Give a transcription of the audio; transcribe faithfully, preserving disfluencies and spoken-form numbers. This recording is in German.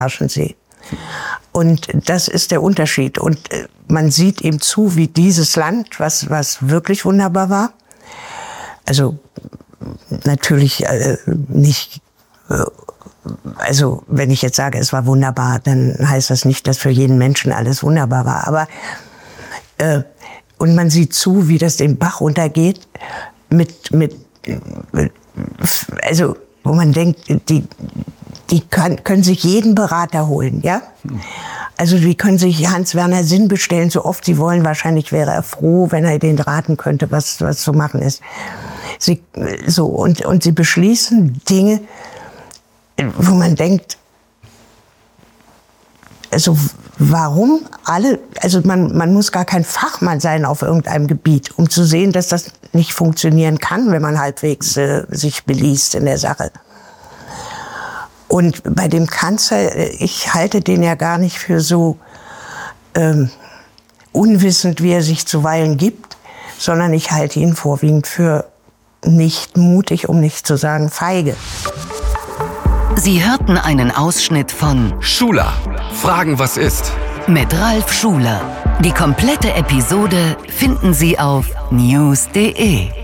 Aschensee. Und das ist der Unterschied. Und man sieht ihm zu, wie dieses Land, was, was wirklich wunderbar war, also natürlich äh, nicht, äh, also wenn ich jetzt sage, es war wunderbar, dann heißt das nicht, dass für jeden Menschen alles wunderbar war. Aber äh, und man sieht zu, wie das den Bach runtergeht, mit, mit, also wo man denkt, die, die kann, können sich jeden Berater holen, ja? Also die können sich Hans-Werner Sinn bestellen, so oft sie wollen. Wahrscheinlich wäre er froh, wenn er denen raten könnte, was, was zu machen ist. Sie, so, und, und sie beschließen Dinge, wo man denkt, also warum alle, also man, man muss gar kein Fachmann sein auf irgendeinem Gebiet, um zu sehen, dass das nicht funktionieren kann, wenn man halbwegs äh, sich beliest in der Sache. Und bei dem Kanzler, ich halte den ja gar nicht für so ähm, unwissend, wie er sich zuweilen gibt, sondern ich halte ihn vorwiegend für nicht mutig, um nicht zu sagen feige. Sie hörten einen Ausschnitt von Schuler, Fragen, was ist? Mit Ralf Schuler. Die komplette Episode finden Sie auf news punkt de.